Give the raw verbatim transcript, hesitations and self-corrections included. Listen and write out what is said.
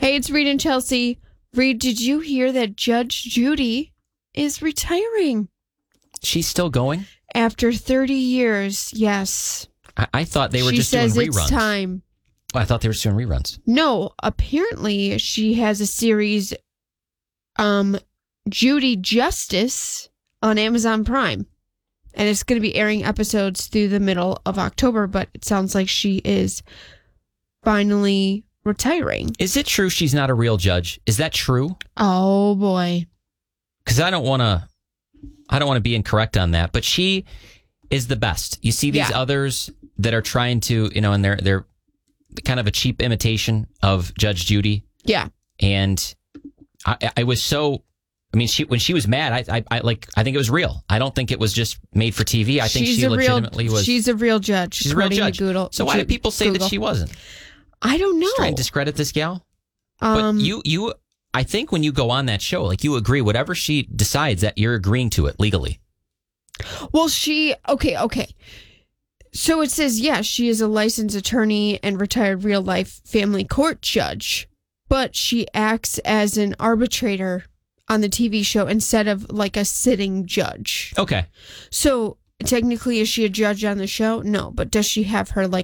Hey, it's Reed and Chelsea. Reed, did you hear that Judge Judy is retiring? She's still going? After thirty years, yes. I, I thought they were she just doing reruns. She says it's time. Oh, I thought they were just doing reruns. No, apparently she has a series, um, Judy Justice, on Amazon Prime. And it's going to be airing episodes through the middle of October, but it sounds like she is finally retiring. Is it true she's not a real judge? Is that true? Oh, boy. Because I don't want to I don't want to be incorrect on that, but she is the best. You see these yeah. others that are trying to, you know, and they're they're kind of a cheap imitation of Judge Judy. Yeah. And I, I was so, I mean, she when she was mad, I, I, I like, I think it was real. I don't think it was just made for T V. I think she's she a legitimately real, was. She's a real judge. She's a real judge. Google, so why do people say Google. that she wasn't? I don't know. Just trying to discredit this gal. Um, but you, you, I think when you go on that show, like you agree, whatever she decides, that you're agreeing to it legally. Well, she, okay, okay. So it says, yes, she is a licensed attorney and retired real life family court judge, but she acts as an arbitrator on the T V show instead of like a sitting judge. Okay. So technically, is she a judge on the show? No, but does she have her like